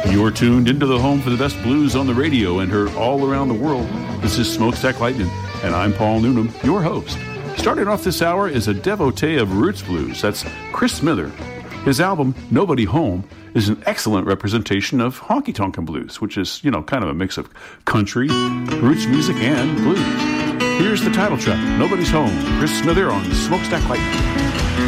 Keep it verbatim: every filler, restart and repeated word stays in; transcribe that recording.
You're tuned into the home for the best blues on the radio and heard all around the world. This is Smokestack Lightning, and I'm Paul Noonan, your host. Starting off this hour is a devotee of roots blues. That's Chris Smither. His album, Nobody Home, is an excellent representation of honky-tonkin' blues, which is, you know, kind of a mix of country, roots music, and blues. Here's the title track, Nobody's Home, Chris Smither on Smokestack Lightning.